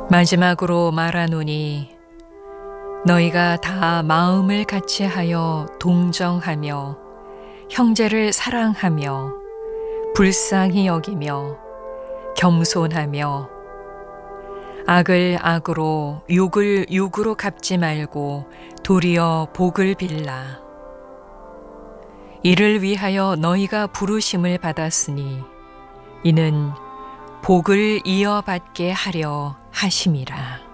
마지막으로 말하노니 너희가 다 마음을 같이하여 동정하며 형제를 사랑하며 불쌍히 여기며 겸손하며 악을 악으로 욕을 욕으로 갚지 말고 도리어 복을 빌라. 이를 위하여 너희가 부르심을 받았으니 이는 복을 이어받게 하려 하심이라.